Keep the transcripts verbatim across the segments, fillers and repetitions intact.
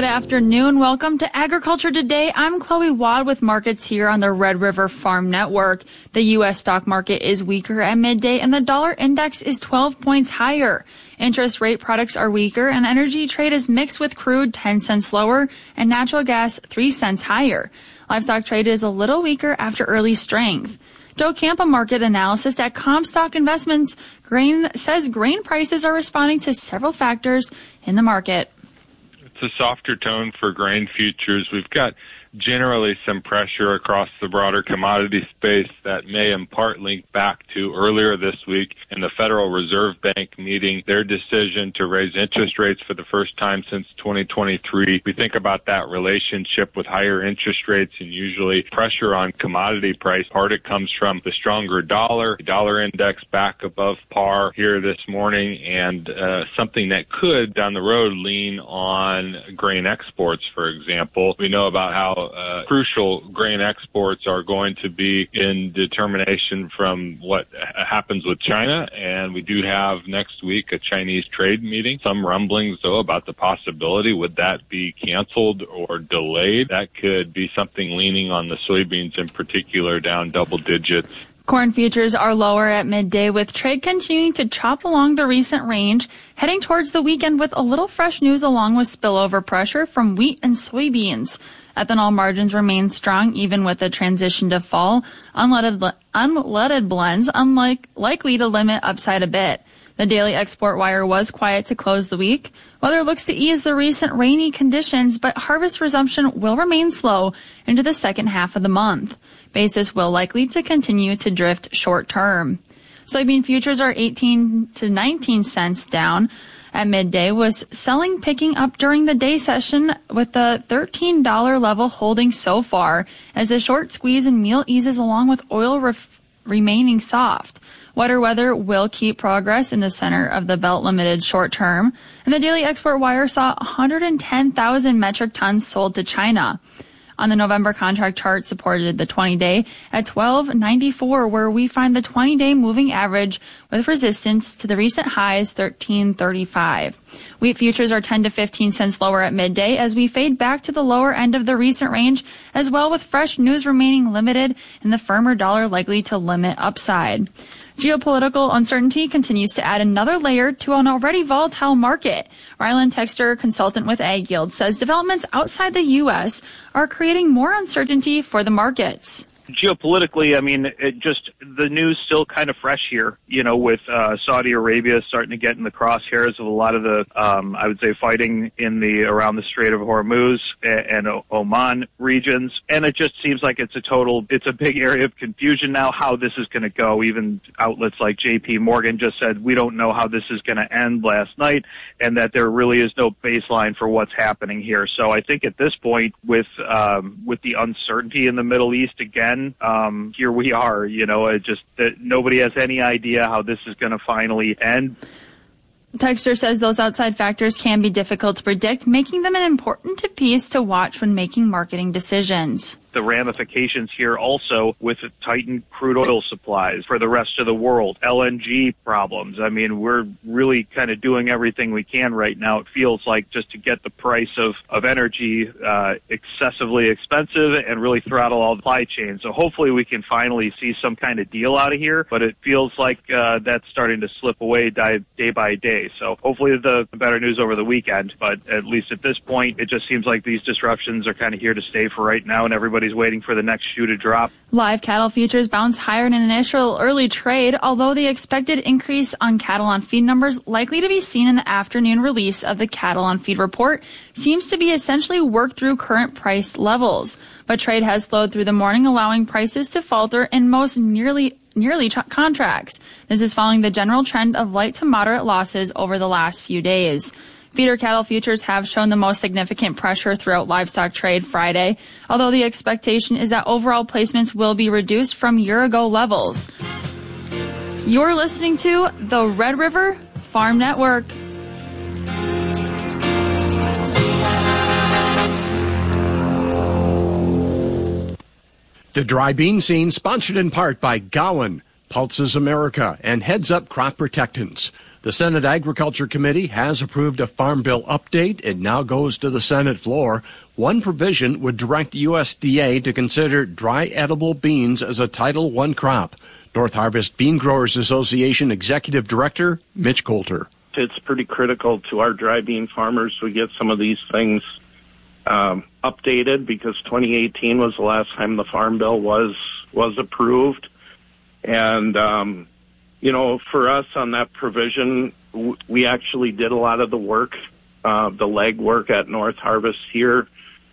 Good afternoon. Welcome to Agriculture Today. I'm Chloe Wad with markets here on the Red River Farm Network. The U S stock market is weaker at midday and the dollar index is twelve points higher. Interest rate products are weaker and energy trade is mixed with crude ten cents lower and natural gas three cents higher. Livestock trade is a little weaker after early strength. Joe Camp, a market analyst at Comstock Investments, grain says grain prices are responding to several factors in the market. It's a softer tone for grain futures. We've got generally some pressure across the broader commodity space that may in part link back to earlier this week in the Federal Reserve Bank meeting their decision to raise interest rates for the first time since twenty twenty-three. We think about that relationship with higher interest rates and usually pressure on commodity price. Part it comes from the stronger dollar, dollar index back above par here this morning, and uh, something that could down the road lean on grain exports, for example. We know about how Uh, crucial grain exports are going to be in determination from what ha- happens with China, and we do have next week a Chinese trade meeting. Some rumblings, though, about the possibility would that be canceled or delayed. That could be something leaning on the soybeans in particular, down double digits. Corn futures are lower at midday with trade continuing to chop along the recent range, heading towards the weekend with a little fresh news along with spillover pressure from wheat and soybeans. Ethanol margins remain strong even with the transition to fall. Unleaded, unleaded blends unlike, likely to limit upside a bit. The daily export wire was quiet to close the week. Weather looks to ease the recent rainy conditions, but harvest resumption will remain slow into the second half of the month. Basis will likely to continue to drift short term. Soybean futures are eighteen to nineteen cents down at midday, was selling picking up during the day session with the thirteen dollar level holding so far as the short squeeze in meal eases along with oil ref- remaining soft. Wetter weather will keep progress in the center of the belt limited short term, and the daily export wire saw one hundred ten thousand metric tons sold to China. On the November contract chart supported the twenty-day at twelve ninety-four, where we find the twenty-day moving average with resistance to the recent highs thirteen thirty-five. Wheat futures are ten to fifteen cents lower at midday as we fade back to the lower end of the recent range, as well with fresh news remaining limited and the firmer dollar likely to limit upside. Geopolitical uncertainty continues to add another layer to an already volatile market. Ryland Texter, consultant with Ag Yield, says developments outside the U S are creating more uncertainty for the markets. Geopolitically, I mean, it just the news still kind of fresh here, you know, with uh, Saudi Arabia starting to get in the crosshairs of a lot of the, um, I would say, fighting in the around the Strait of Hormuz and, and Oman regions. And it just seems like it's a total, it's a big area of confusion now how this is going to go. Even outlets like J P Morgan just said, we don't know how this is going to end last night, and that there really is no baseline for what's happening here. So I think at this point, with um, with the uncertainty in the Middle East again, Um, here we are, you know, it just that nobody has any idea how this is going to finally end. Texter says those outside factors can be difficult to predict, making them an important piece to watch when making marketing decisions. The ramifications here also with tightened crude oil supplies for the rest of the world, L N G problems. I mean, we're really kind of doing everything we can right now, it feels like, just to get the price of, of energy uh, excessively expensive and really throttle all the supply chain. So hopefully we can finally see some kind of deal out of here, but it feels like uh, that's starting to slip away day, day by day. So hopefully the, the better news over the weekend, but at least at this point, it just seems like these disruptions are kind of here to stay for right now, and everybody Everybody's waiting for the next shoe to drop. Live cattle futures bounced higher in an initial early trade, although the expected increase on cattle on feed numbers likely to be seen in the afternoon release of the cattle on feed report seems to be essentially worked through current price levels. But trade has slowed through the morning, allowing prices to falter in most nearly nearly ch- contracts. This is following the general trend of light to moderate losses over the last few days. Feeder cattle futures have shown the most significant pressure throughout livestock trade Friday, although the expectation is that overall placements will be reduced from year-ago levels. You're listening to the Red River Farm Network. The Dry Bean Scene, sponsored in part by Gowan, Pulses America, and Heads Up Crop Protectants. The Senate Agriculture Committee has approved a Farm Bill update. It now goes to the Senate floor. One provision would direct U S D A to consider dry edible beans as a Title one crop. North Harvest Bean Growers Association Executive Director Mitch Coulter. It's pretty critical to our dry bean farmers we get some of these things um, updated, because twenty eighteen was the last time the Farm Bill was was approved. And, um, you know, for us on that provision, w- we actually did a lot of the work, uh, the leg work at North Harvest here,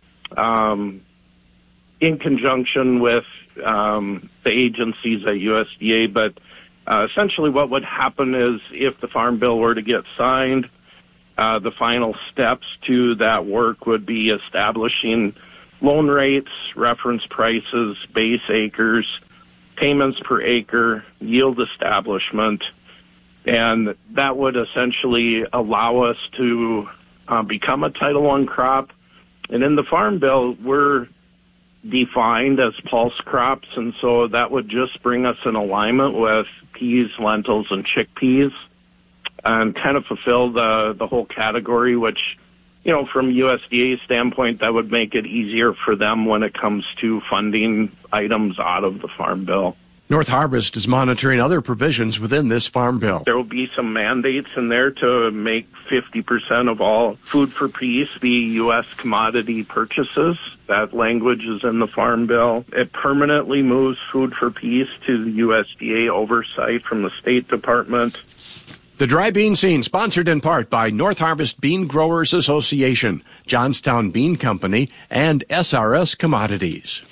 um, in conjunction with um, the agencies at U S D A. But uh, essentially what would happen is if the Farm Bill were to get signed, uh, the final steps to that work would be establishing loan rates, reference prices, base acres, payments per acre, yield establishment, and that would essentially allow us to uh, become a Title one crop. And in the Farm Bill, we're defined as pulse crops, and so that would just bring us in alignment with peas, lentils, and chickpeas, and kind of fulfill the, the whole category, which, you know, from U S D A standpoint, that would make it easier for them when it comes to funding items out of the Farm Bill. North Harvest is monitoring other provisions within this Farm Bill. There will be some mandates in there to make fifty percent of all food for peace be U S commodity purchases. That language is in the Farm Bill. It permanently moves food for peace to the U S D A oversight from the State Department. The Dry Bean Scene, sponsored in part by North Harvest Bean Growers Association, Johnstown Bean Company, and S R S Commodities.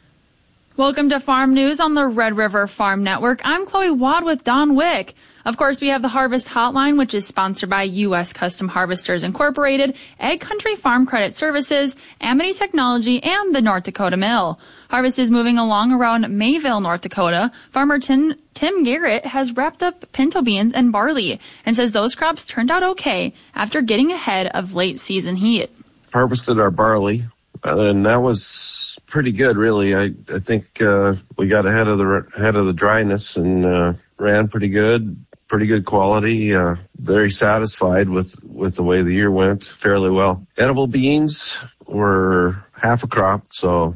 Welcome to Farm News on the Red River Farm Network. I'm Chloe Wadd with Don Wick. Of course, we have the Harvest Hotline, which is sponsored by U S Custom Harvesters Incorporated, Ag Country Farm Credit Services, Amity Technology, and the North Dakota Mill. Harvest is moving along around Mayville, North Dakota. Farmer Tim, Tim Garrett has wrapped up pinto beans and barley and says those crops turned out okay after getting ahead of late season heat. Harvested our barley, and that was pretty good, really. I I think uh, we got ahead of the ahead of the dryness and uh, ran pretty good, pretty good quality. Uh, very satisfied with with the way the year went, fairly well. Edible beans were half a crop, so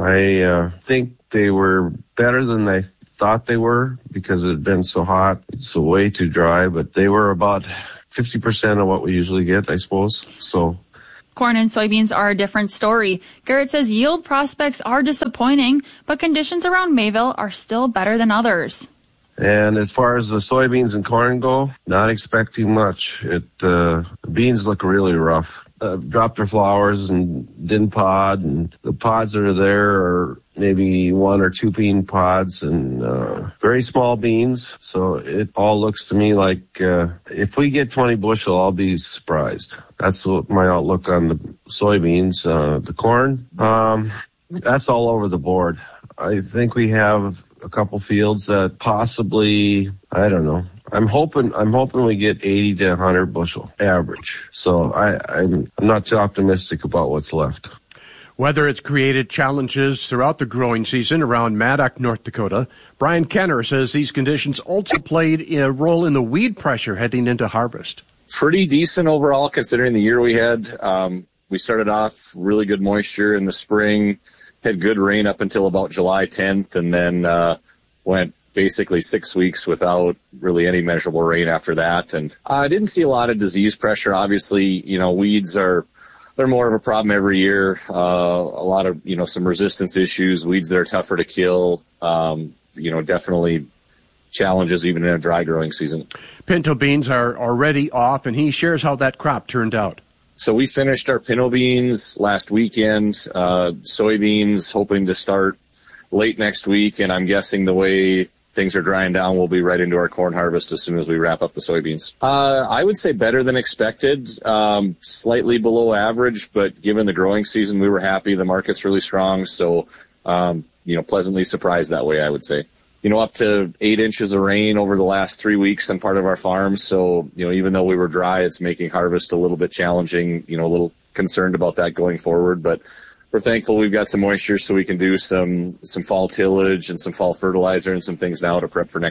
I uh, think they were better than I thought they were because it had been so hot, so way too dry. But they were about fifty percent of what we usually get, I suppose. So. Corn and soybeans are a different story. Garrett says yield prospects are disappointing, but conditions around Mayville are still better than others. And as far as the soybeans and corn go, not expecting much. It uh, the beans look really rough. Uh, dropped their flowers and didn't pod, and the pods that are there are maybe one or two bean pods and uh, very small beans. So it all looks to me like uh, if we get twenty bushel, I'll be surprised. That's what my outlook on the soybeans. Uh, the corn, um, that's all over the board. I think we have a couple fields that possibly, I don't know. I'm hoping I'm hoping we get eighty to one hundred bushel average. So I, I'm, I'm not too optimistic about what's left. Weather has created challenges throughout the growing season around Maddock, North Dakota. Brian Kenner says these conditions also played a role in the weed pressure heading into harvest. Pretty decent overall considering the year we had. Um, we started off really good moisture in the spring, had good rain up until about July tenth, and then uh, went basically six weeks without really any measurable rain after that. And I uh, didn't see a lot of disease pressure. Obviously, you know, weeds are, they're more of a problem every year. Uh, a lot of, you know, some resistance issues, weeds that are tougher to kill, um, you know, definitely challenges even in a dry growing season. Pinto beans are already off, and he shares how that crop turned out. So we finished our pinto beans last weekend, uh, soybeans hoping to start late next week, and I'm guessing the way things are drying down, we'll be right into our corn harvest as soon as we wrap up the soybeans. Uh, I would say better than expected, um, slightly below average, but given the growing season, we were happy. The market's really strong, so, um, you know, pleasantly surprised that way, I would say. You know, up to eight inches of rain over the last three weeks on part of our farm. So, you know, even though we were dry, it's making harvest a little bit challenging, you know, a little concerned about that going forward. But we're thankful we've got some moisture so we can do some, some fall tillage and some fall fertilizer and some things now to prep for next year.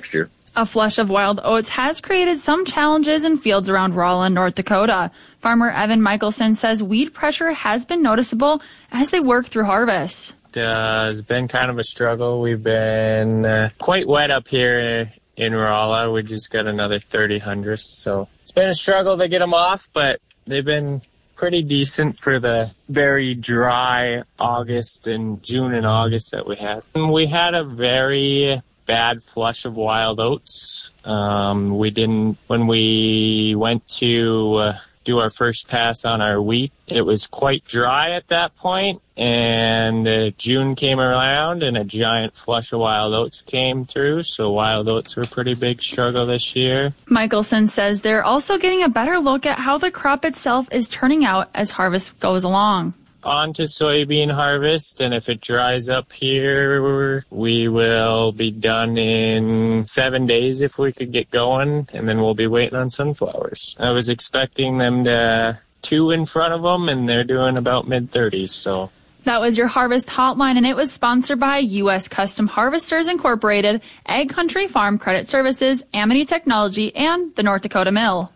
A flush of wild oats has created some challenges in fields around Rolla, North Dakota. Farmer Evan Michelson says weed pressure has been noticeable as they work through harvest. Uh, it's been kind of a struggle. We've been uh, quite wet up here in Rolla. We just got another thirty hundredths, so it's been a struggle to get them off, but they've been pretty decent for the very dry August and June and August that we had. And we had a very bad flush of wild oats. Um, we didn't, when we went to uh, do our first pass on our wheat, it was quite dry at that point, and uh, June came around and a giant flush of wild oats came through, so wild oats were a pretty big struggle this year. Michelson says they're also getting a better look at how the crop itself is turning out as harvest goes along. On to soybean harvest, and if it dries up here, we will be done in seven days if we could get going, and then we'll be waiting on sunflowers. I was expecting them to two in front of them, and they're doing about mid thirties, so. That was your Harvest Hotline, and it was sponsored by U S Custom Harvesters Incorporated, Ag Country Farm Credit Services, Amity Technology, and the North Dakota Mill.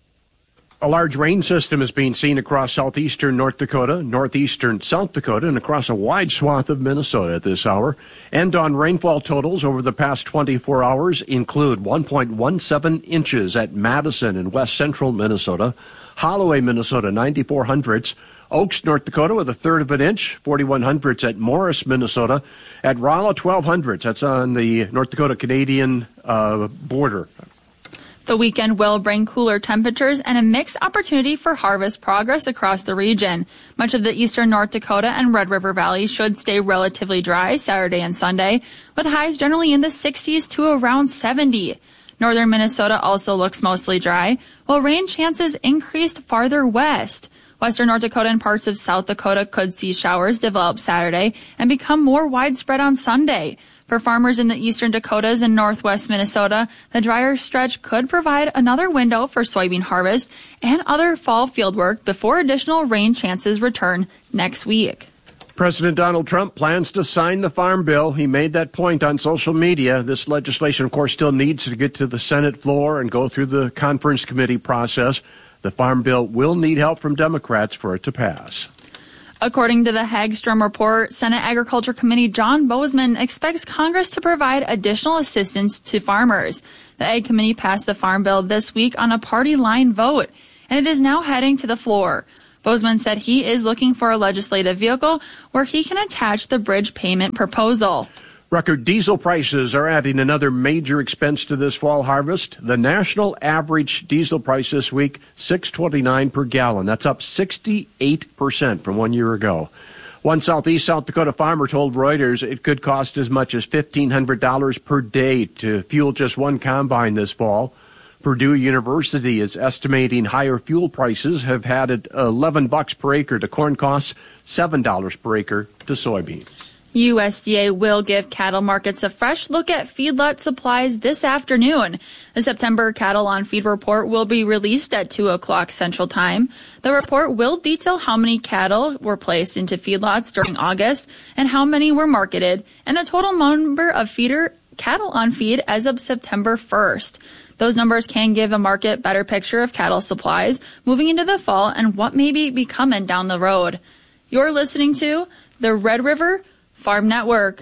A large rain system is being seen across southeastern North Dakota, northeastern South Dakota, and across a wide swath of Minnesota at this hour. And on rainfall totals over the past twenty-four hours include one point one seven inches at Madison in west central Minnesota, Holloway, Minnesota, ninety-four hundredths, Oaks, North Dakota with a third of an inch, forty-one hundredths at Morris, Minnesota, at Rolla, twelve hundredths. That's on the North Dakota-Canadian uh, border. The weekend will bring cooler temperatures and a mixed opportunity for harvest progress across the region. Much of the eastern North Dakota and Red River Valley should stay relatively dry Saturday and Sunday, with highs generally in the sixties to around seventy. Northern Minnesota also looks mostly dry, while rain chances increased farther west. Western North Dakota and parts of South Dakota could see showers develop Saturday and become more widespread on Sunday. For farmers in the eastern Dakotas and northwest Minnesota, the drier stretch could provide another window for soybean harvest and other fall field work before additional rain chances return next week. President Donald Trump plans to sign the Farm Bill. He made that point on social media. This legislation, of course, still needs to get to the Senate floor and go through the conference committee process. The Farm Bill will need help from Democrats for it to pass. According to the Hagstrom report, Senate Agriculture Committee John Bozeman expects Congress to provide additional assistance to farmers. The Ag Committee passed the Farm Bill this week on a party line vote, and it is now heading to the floor. Bozeman said he is looking for a legislative vehicle where he can attach the bridge payment proposal. Record diesel prices are adding another major expense to this fall harvest. The national average diesel price this week, six twenty-nine per gallon. That's up sixty-eight percent from one year ago. One Southeast South Dakota farmer told Reuters it could cost as much as fifteen hundred dollars per day to fuel just one combine this fall. Purdue University is estimating higher fuel prices have added eleven bucks per acre to corn costs, seven dollars per acre to soybeans. U S D A will give cattle markets a fresh look at feedlot supplies this afternoon. The September Cattle on Feed report will be released at two o'clock Central Time. The report will detail how many cattle were placed into feedlots during August and how many were marketed, and the total number of feeder cattle on feed as of September first. Those numbers can give a market better picture of cattle supplies moving into the fall and what may be coming down the road. You're listening to the Red River Farm Network.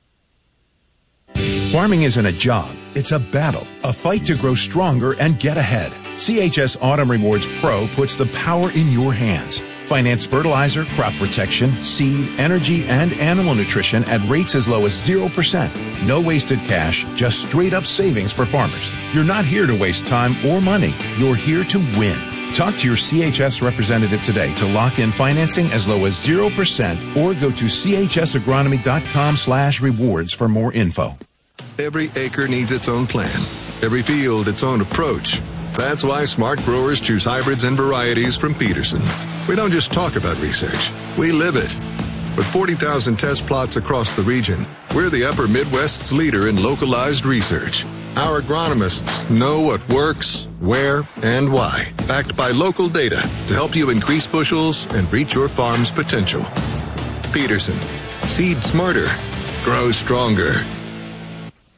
Farming isn't a job, it's a battle, a fight to grow stronger and get ahead. C H S Autumn Rewards Pro puts the power in your hands. Finance fertilizer, crop protection, seed, energy, and animal nutrition at rates as low as zero percent. No wasted cash, just straight up savings for farmers. You're not here to waste time or money. You're here to win. Talk to your C H S representative today to lock in financing as low as zero percent or go to C H S agronomy dot com slash rewards for more info. Every acre needs its own plan. Every field its own approach. That's why smart growers choose hybrids and varieties from Peterson. We don't just talk about research. We live it. With forty thousand test plots across the region, we're the Upper Midwest's leader in localized research. Our agronomists know what works, where, and why, backed by local data to help you increase bushels and reach your farm's potential. Peterson. Seed smarter. Grow stronger.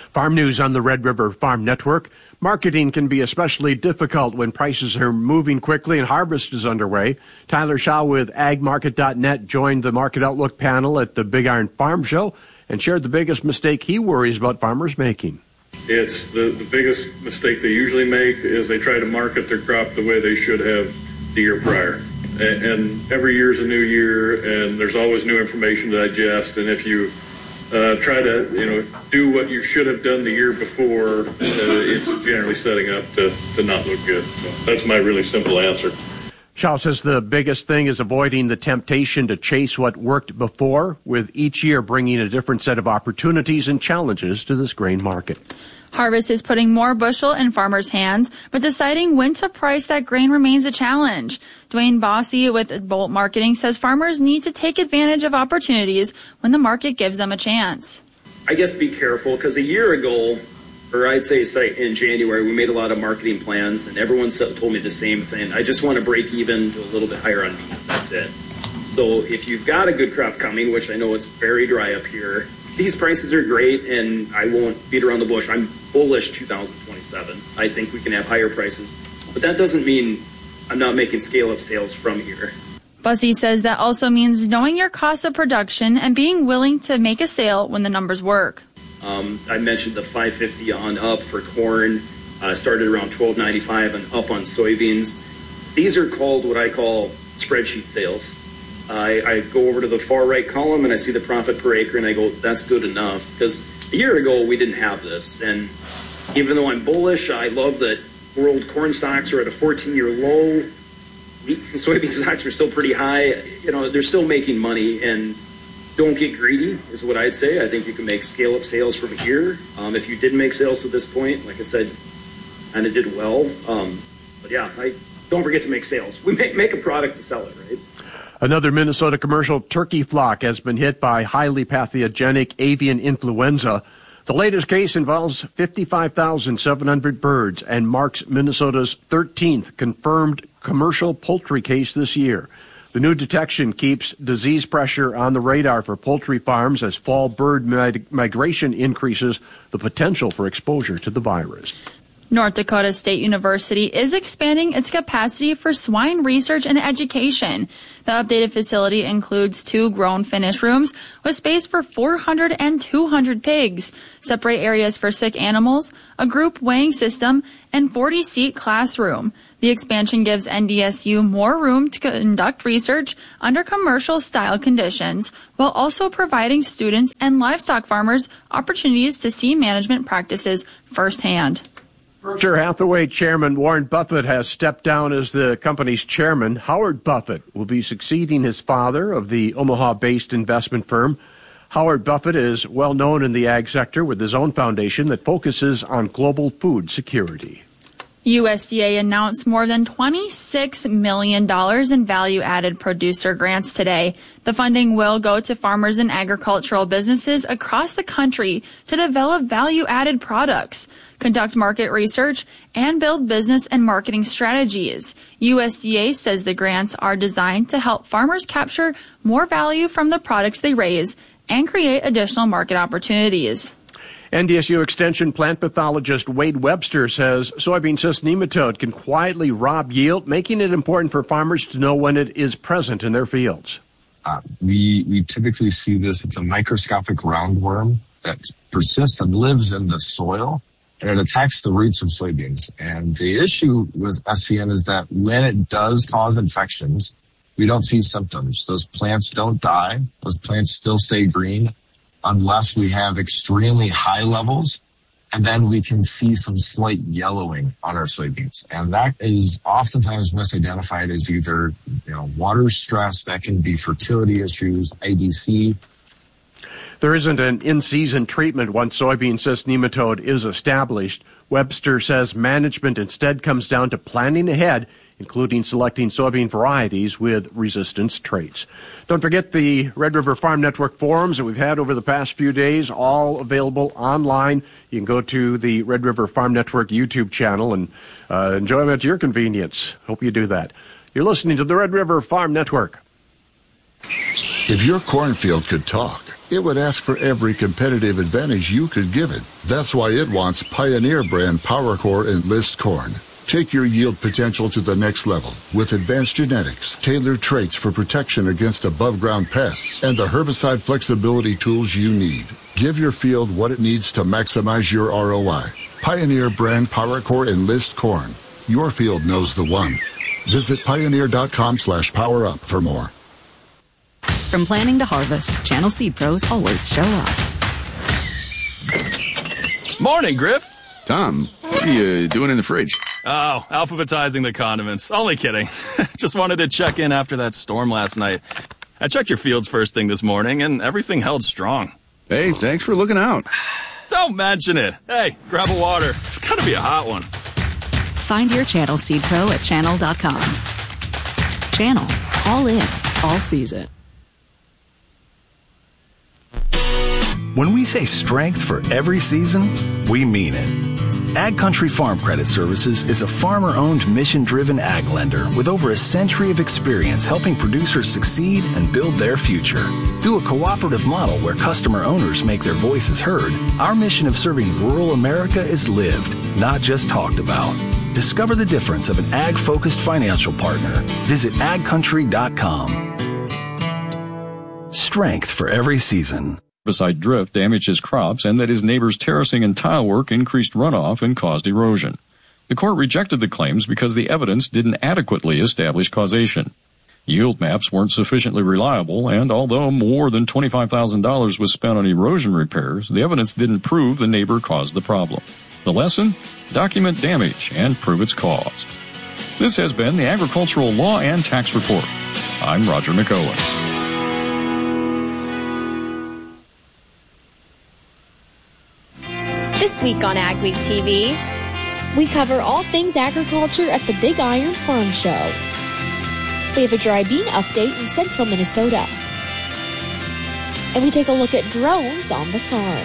Farm news on the Red River Farm Network. Marketing can be especially difficult when prices are moving quickly and harvest is underway. Tyler Shaw with ag market dot net joined the Market Outlook panel at the Big Iron Farm Show and shared the biggest mistake he worries about farmers making. It's the, the biggest mistake they usually make is they try to market their crop the way they should have the year prior. And, and every year is a new year, and there's always new information to digest. And if you uh, try to, you know, do what you should have done the year before, uh, it's generally setting up to, to not look good. So that's my really simple answer. Shaw says the biggest thing is avoiding the temptation to chase what worked before, with each year bringing a different set of opportunities and challenges to this grain market. Harvest is putting more bushel in farmers' hands, but deciding when to price that grain remains a challenge. Dwayne Bossy with Bolt Marketing says farmers need to take advantage of opportunities when the market gives them a chance. I guess be careful, because a year ago, or I'd say, say in January, we made a lot of marketing plans, and everyone told me the same thing. I just want to break even to a little bit higher on beans. That's it. So if you've got a good crop coming, which I know it's very dry up here, these prices are great, and I won't beat around the bush. I'm bullish two thousand twenty-seven. I think we can have higher prices. But that doesn't mean I'm not making scale-up sales from here. Bussy says that also means knowing your cost of production and being willing to make a sale when the numbers work. Um, I mentioned the five fifty on up for corn, uh, started around twelve ninety-five and up on soybeans. These are called what I call spreadsheet sales. I, I go over to the far right column and I see the profit per acre and I go, that's good enough. Because a year ago we didn't have this. And even though I'm bullish, I love that world corn stocks are at a fourteen-year low. Wheat and soybean stocks are still pretty high. You know, they're still making money, and don't get greedy is what I'd say. I think you can make scale-up sales from here. Um, if you didn't make sales to this point, like I said, kind of did well. Um, but yeah, I, don't forget to make sales. We make, make a product to sell it, right? Another Minnesota commercial turkey flock has been hit by highly pathogenic avian influenza. The latest case involves fifty-five thousand seven hundred birds and marks Minnesota's thirteenth confirmed commercial poultry case this year. The new detection keeps disease pressure on the radar for poultry farms as fall bird mig- migration increases the potential for exposure to the virus. North Dakota State University is expanding its capacity for swine research and education. The updated facility includes two grown finish rooms with space for four hundred and two hundred pigs, separate areas for sick animals, a group weighing system, and forty-seat classroom. The expansion gives N D S U more room to conduct research under commercial-style conditions, while also providing students and livestock farmers opportunities to see management practices firsthand. Berkshire Hathaway chairman Warren Buffett has stepped down as the company's chairman. Howard Buffett will be succeeding his father of the Omaha-based investment firm. Howard Buffett is well known in the ag sector with his own foundation that focuses on global food security. U S D A announced more than twenty-six million dollars in value-added producer grants today. The funding will go to farmers and agricultural businesses across the country to develop value-added products, conduct market research, and build business and marketing strategies. U S D A says the grants are designed to help farmers capture more value from the products they raise and create additional market opportunities. N D S U Extension plant pathologist Wade Webster says soybean cyst nematode can quietly rob yield, making it important for farmers to know when it is present in their fields. Uh, we we typically see this. It's a microscopic roundworm that persists and lives in the soil, and it attacks the roots of soybeans. And the issue with S C N is that when it does cause infections, we don't see symptoms. Those plants don't die. Those plants still stay green, unless we have extremely high levels, and then we can see some slight yellowing on our soybeans. And that is oftentimes misidentified as either, you know, water stress, that can be fertility issues, I D C. There isn't an in-season treatment once soybean cyst nematode is established. Webster says management instead comes down to planning ahead, including selecting soybean varieties with resistance traits. Don't forget the Red River Farm Network forums that we've had over the past few days, all available online. You can go to the Red River Farm Network YouTube channel and uh, enjoy them at your convenience. Hope you do that. You're listening to the Red River Farm Network. If your cornfield could talk, it would ask for every competitive advantage you could give it. That's why it wants Pioneer brand PowerCore Enlist corn. Take your yield potential to the next level with advanced genetics, tailored traits for protection against above-ground pests, and the herbicide flexibility tools you need. Give your field what it needs to maximize your R O I. Pioneer brand PowerCore Enlist corn. Your field knows the one. Visit pioneer.com slash power up for more. From planning to harvest, Channel Seed Pros always show up. Morning, Griff. Tom, what are you doing in the fridge? Oh, alphabetizing the condiments. Only kidding. Just wanted to check in after that storm last night. I checked your fields first thing this morning, and everything held strong. Hey, thanks for looking out. Don't mention it. Hey, grab a water. It's gotta be a hot one. Find your Channel Seed Pro at channel dot com. Channel. All in. All season. When we say strength for every season, we mean it. Ag Country Farm Credit Services is a farmer-owned, mission-driven ag lender with over a century of experience helping producers succeed and build their future. Through a cooperative model where customer owners make their voices heard, our mission of serving rural America is lived, not just talked about. Discover the difference of an ag-focused financial partner. Visit ag country dot com. Strength for every season. Herbicide drift damaged his crops and that his neighbor's terracing and tile work increased runoff and caused erosion. The court rejected the claims because the evidence didn't adequately establish causation. Yield maps weren't sufficiently reliable, and although more than twenty-five thousand dollars was spent on erosion repairs, the evidence didn't prove the neighbor caused the problem. The lesson? Document damage and prove its cause. This has been the Agricultural Law and Tax Report. I'm Roger McOwen. This week on Ag Week T V, we cover all things agriculture at the Big Iron Farm Show. We have a dry bean update in central Minnesota. And we take a look at drones on the farm.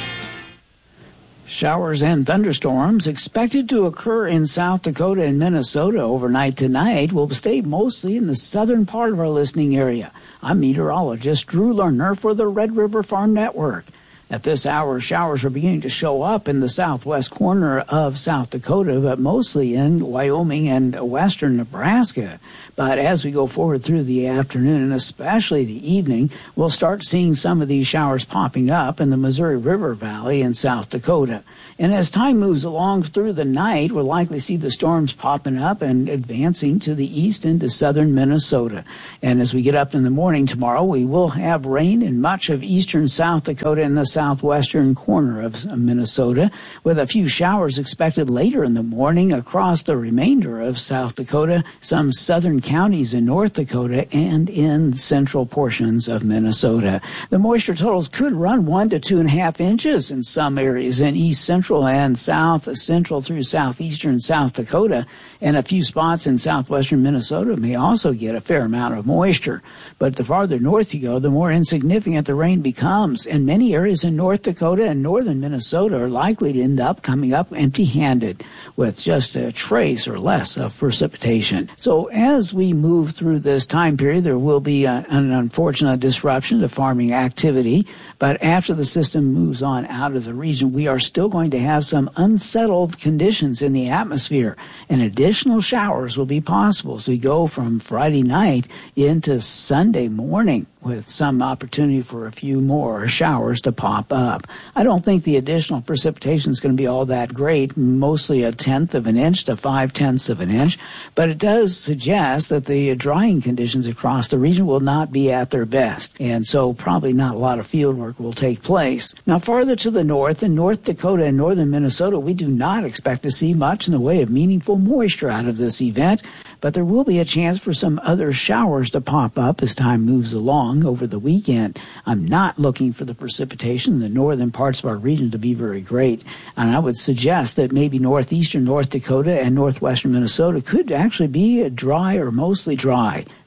Showers and thunderstorms expected to occur in South Dakota and Minnesota overnight tonight will stay mostly in the southern part of our listening area. I'm meteorologist Drew Lerner for the Red River Farm Network. At this hour, showers are beginning to show up in the southwest corner of South Dakota, but mostly in Wyoming and western Nebraska. But as we go forward through the afternoon, and especially the evening, we'll start seeing some of these showers popping up in the Missouri River Valley in South Dakota. And as time moves along through the night, we'll likely see the storms popping up and advancing to the east into southern Minnesota. And as we get up in the morning tomorrow, we will have rain in much of eastern South Dakota and the southwestern corner of Minnesota, with a few showers expected later in the morning across the remainder of South Dakota, some southern counties in North Dakota, and in central portions of Minnesota. The moisture totals could run one to two and a half inches in some areas in east central and south central through southeastern South Dakota, and a few spots in southwestern Minnesota may also get a fair amount of moisture. But the farther north you go, the more insignificant the rain becomes, and many areas in North Dakota and northern Minnesota are likely to end up coming up empty-handed with just a trace or less of precipitation. So as we move through this time period, there will be a, an unfortunate disruption to farming activity, but after the system moves on out of the region, we are still going to have some unsettled conditions in the atmosphere, and additional showers will be possible as we go from Friday night into Sunday morning, with some opportunity for a few more showers to pop up. I don't think the additional precipitation is going to be all that great, mostly a tenth of an inch to five-tenths of an inch, but it does suggest that the drying conditions across the region will not be at their best, and so probably not a lot of field work will take place. Now, farther to the north, in North Dakota and northern Minnesota, we do not expect to see much in the way of meaningful moisture out of this event, but there will be a chance for some other showers to pop up as time moves along over the weekend. I'm not looking for the precipitation in the northern parts of our region to be very great, and I would suggest that maybe northeastern North Dakota and northwestern Minnesota could actually be dry or mostly dry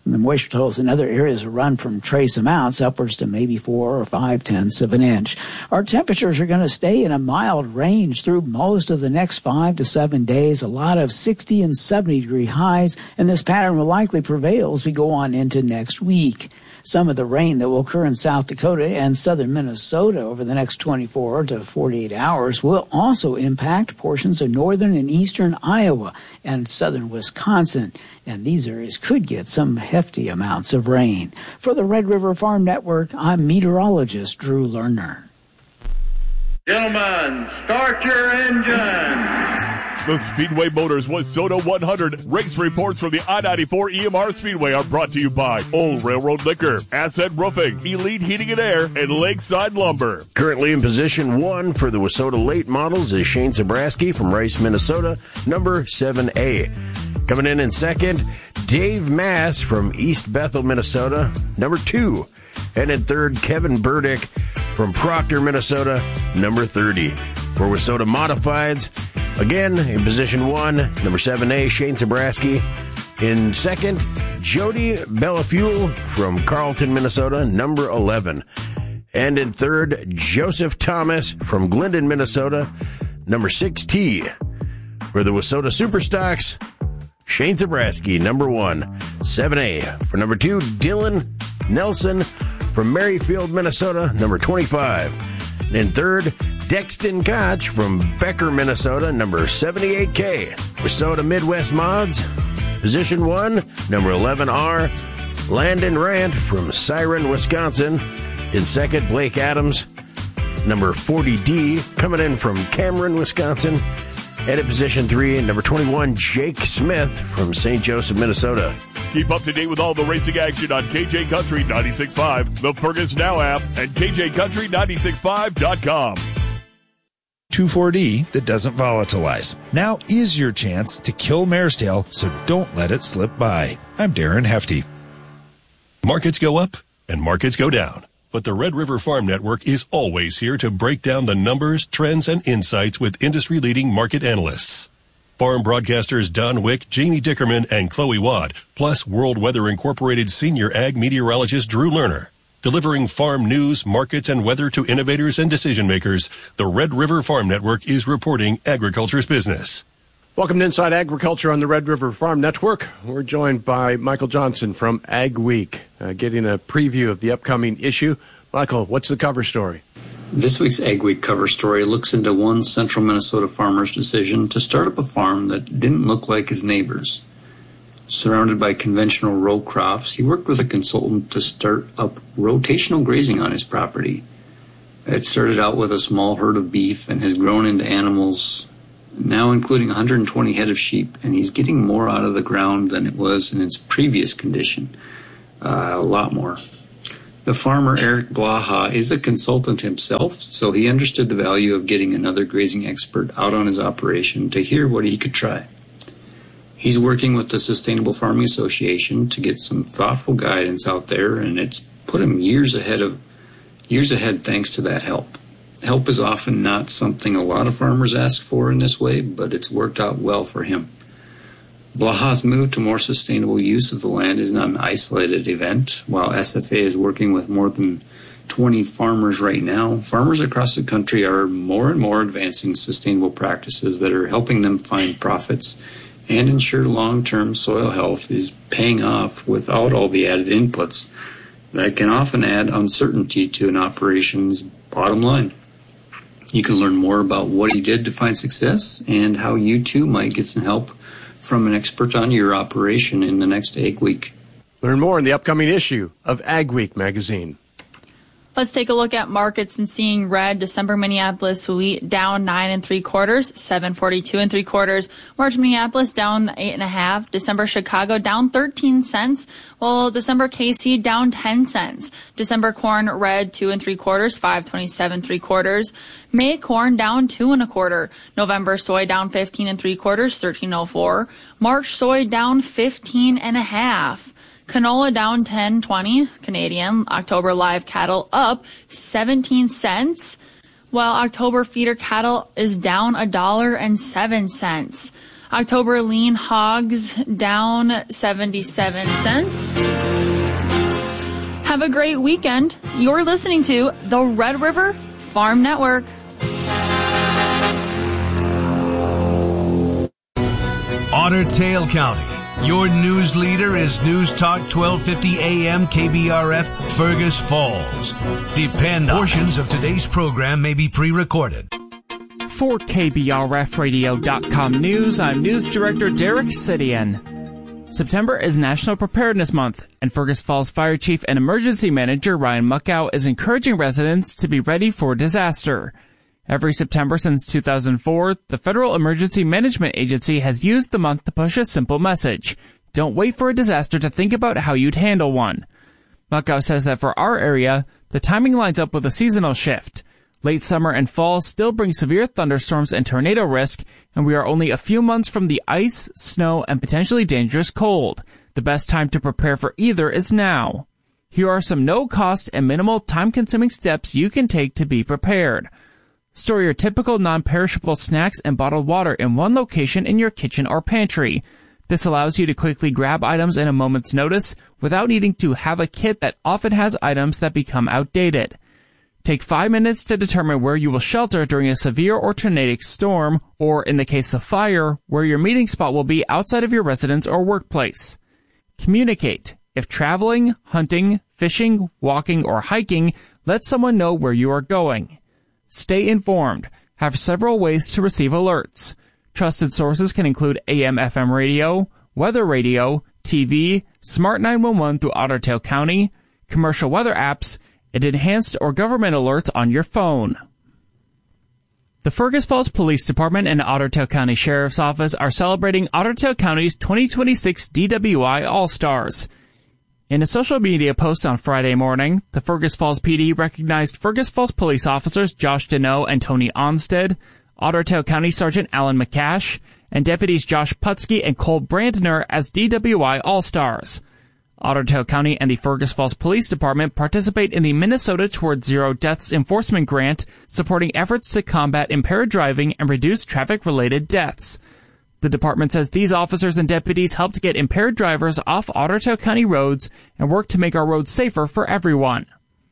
And the moisture totals in other areas run from trace amounts upwards to maybe four or five tenths of an inch. Our temperatures are going to stay in a mild range through most of the next five to seven days. A lot of sixty and seventy degree highs, and this pattern will likely prevail as we go on into next week. Some of the rain that will occur in South Dakota and southern Minnesota over the next twenty-four to forty-eight hours will also impact portions of northern and eastern Iowa and southern Wisconsin. And these areas could get some hefty amounts of rain. For the Red River Farm Network, I'm meteorologist Drew Lerner. Gentlemen, start your engine. The Speedway Motors WISSOTA one hundred race reports from the I ninety-four E M R Speedway are brought to you by Old Railroad Liquor, Ascent Roofing, Elite Heating and Air, and Lakeside Lumber. Currently in position one for the WISSOTA late models is Shane Zabrowski from Rice, Minnesota, number seven A. Coming in in second, Dave Mass from East Bethel, Minnesota, number two. And in third, Kevin Burdick from Proctor, Minnesota, number thirty. For WISSOTA Modifieds, again, in position one, number seven A, Shane Zabrowski. In second, Jody Bellafuel from Carlton, Minnesota, number eleven. And in third, Joseph Thomas from Glendon, Minnesota, number six T. For the WISSOTA Superstocks, Shane Zabrowski, number one, seven A. For number two, Dylan Nelson from Merrifield, Minnesota, number twenty-five. And in third, Dexton Koch from Becker, Minnesota, number seventy-eight K. WISSOTA Midwest Mods, position one, number eleven R. Landon Rant from Siren, Wisconsin. In second, Blake Adams, number forty D, coming in from Cameron, Wisconsin. And at position three, number twenty-one, Jake Smith from Saint Joseph, Minnesota. Keep up to date with all the racing action on K J Country ninety-six point five, the Fergus Now app, and K J Country ninety-six point five dot com. two four D that doesn't volatilize. Now is your chance to kill mare's tail, so don't let it slip by. I'm Darren Hefty. Markets go up and markets go down, but the Red River Farm Network is always here to break down the numbers, trends, and insights with industry-leading market analysts. Farm broadcasters Don Wick, Jamie Dickerman, and Chloe Watt, plus World Weather Incorporated senior ag meteorologist Drew Lerner. Delivering farm news, markets, and weather to innovators and decision makers, the Red River Farm Network is reporting agriculture's business. Welcome to Inside Agriculture on the Red River Farm Network. We're joined by Michael Johnson from Ag Week, uh, getting a preview of the upcoming issue. Michael, what's the cover story? This week's Ag Week cover story looks into one central Minnesota farmer's decision to start up a farm that didn't look like his neighbors. Surrounded by conventional row crops, he worked with a consultant to start up rotational grazing on his property. It started out with a small herd of beef and has grown into animals, now including one hundred twenty head of sheep, and he's getting more out of the ground than it was in its previous condition, uh, a lot more. The farmer, Eric Blaha, is a consultant himself, so he understood the value of getting another grazing expert out on his operation to hear what he could try. He's working with the Sustainable Farming Association to get some thoughtful guidance out there, and it's put him years ahead of years ahead thanks to that help. Help is often not something a lot of farmers ask for in this way, but it's worked out well for him. Blaha's move to more sustainable use of the land is not an isolated event. While S F A is working with more than twenty farmers right now, farmers across the country are more and more advancing sustainable practices that are helping them find profits and ensure long-term soil health is paying off without all the added inputs that can often add uncertainty to an operation's bottom line. You can learn more about what he did to find success and how you too might get some help from an expert on your operation in the next Ag Week. Learn more in the upcoming issue of Ag Week magazine. Let's take a look at markets and seeing red. December Minneapolis wheat down nine and three quarters, seven forty-two and three quarters. March Minneapolis down eight and a half. December Chicago down thirteen cents. While December K C down ten cents. December corn red two and three quarters, five twenty-seven three quarters. May corn down two and a quarter. November soy down fifteen and three quarters, thirteen oh four. March soy down fifteen and a half. Canola down ten twenty Canadian. October live cattle up seventeen cents, while October feeder cattle is down a dollar and seven cents. October lean hogs down seventy-seven cents. Have a great weekend. You're listening to the Red River Farm Network. Otter Tail County. Your news leader is News Talk twelve fifty A M K B R F Fergus Falls. Depend on portions of today's program may be pre-recorded. For K B R F radio dot com News, I'm News Director Derek Sidian. September is National Preparedness Month, and Fergus Falls Fire Chief and Emergency Manager Ryan Muckow is encouraging residents to be ready for disaster. Every September since two thousand four, the Federal Emergency Management Agency has used the month to push a simple message. Don't wait for a disaster to think about how you'd handle one. Muckow says that for our area, the timing lines up with a seasonal shift. Late summer and fall still bring severe thunderstorms and tornado risk, and we are only a few months from the ice, snow, and potentially dangerous cold. The best time to prepare for either is now. Here are some no-cost and minimal time-consuming steps you can take to be prepared. Store your typical non-perishable snacks and bottled water in one location in your kitchen or pantry. This allows you to quickly grab items in a moment's notice without needing to have a kit that often has items that become outdated. Take five minutes to determine where you will shelter during a severe or tornadic storm, or in the case of fire, where your meeting spot will be outside of your residence or workplace. Communicate. If traveling, hunting, fishing, walking, or hiking, let someone know where you are going. Stay informed. Have several ways to receive alerts. Trusted sources can include A M F M radio, weather radio, T V, Smart nine one one through Otter Tail County, commercial weather apps, and enhanced or government alerts on your phone. The Fergus Falls Police Department and Otter Tail County Sheriff's Office are celebrating Otter Tail County's twenty twenty-six D W I All-Stars. In a social media post on Friday morning, the Fergus Falls P D recognized Fergus Falls police officers Josh Deneau and Tony Onstead, Otter Tail County Sergeant Alan McCash, and deputies Josh Putsky and Cole Brandner as D W I All-Stars. Otter Tail County and the Fergus Falls Police Department participate in the Minnesota Towards Zero Deaths Enforcement Grant, supporting efforts to combat impaired driving and reduce traffic-related deaths. The department says these officers and deputies helped get impaired drivers off Otter Tail County roads and work to make our roads safer for everyone.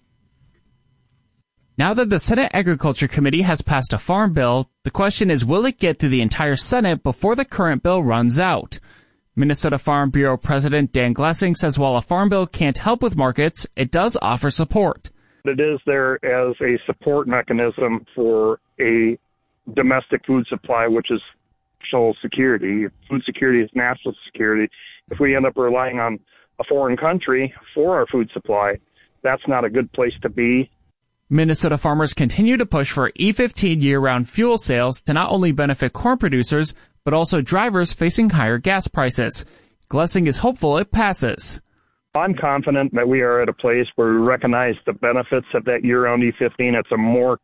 Now that the Senate Agriculture Committee has passed a farm bill, the question is, will it get through the entire Senate before the current bill runs out? Minnesota Farm Bureau President Dan Glessing says while a farm bill can't help with markets, it does offer support. It is there as a support mechanism for a domestic food supply, which is national security. Food security is national security. If we end up relying on a foreign country for our food supply, that's not a good place to be. Minnesota farmers continue to push for E fifteen year-round fuel sales to not only benefit corn producers, but also drivers facing higher gas prices. Glessing is hopeful it passes. I'm confident that we are at a place where we recognize the benefits of that year-round E fifteen. It's a more